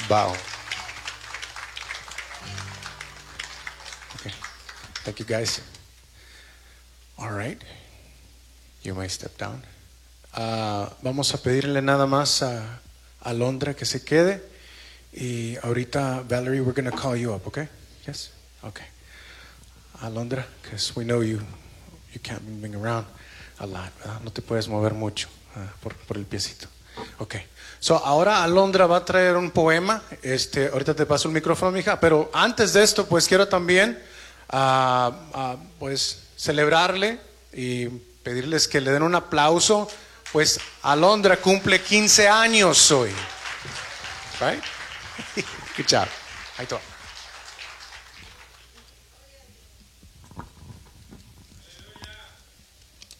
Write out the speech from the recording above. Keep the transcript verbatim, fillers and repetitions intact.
bow. Okay. Thank you, guys. All right. You may step down. Uh, vamos a pedirle nada más a Alondra que se quede. Y ahorita, Valerie, we're going to call you up, okay? Yes? Okay. Alondra, because we know you, you can't be moving around a lot, ¿verdad? No te puedes mover mucho uh, por, por el piecito. Okay. So, ahora Alondra va a traer un poema. Este, ahorita te paso el micrófono, mija. Pero antes de esto, pues quiero también, uh, uh, pues, celebrarle y pedirles que le den un aplauso. Pues Alondra cumple quince años hoy. Right? Good job. Ahí todo.